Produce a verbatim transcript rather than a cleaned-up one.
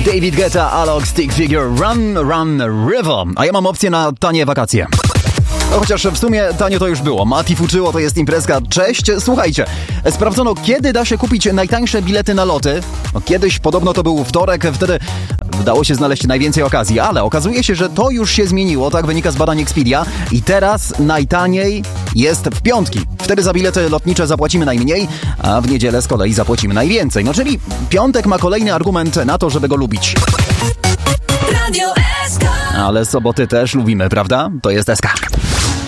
David Guetta, Alok, Stick Figure, Run, Run, River. A ja mam opcję na tanie wakacje. No, chociaż w sumie tanio to już było. Mati Fuczyło, to jest imprezka. Cześć. Słuchajcie, sprawdzono, kiedy da się kupić najtańsze bilety na loty. No, kiedyś podobno to był wtorek, wtedy udało się znaleźć najwięcej okazji, ale okazuje się, że to już się zmieniło, tak wynika z badań Expedia i teraz najtaniej jest w piątki. Wtedy za bilety lotnicze zapłacimy najmniej, a w niedzielę z kolei zapłacimy najwięcej. No czyli piątek ma kolejny argument na to, żeby go lubić. Radio S K. Ale soboty też lubimy, prawda? To jest S K.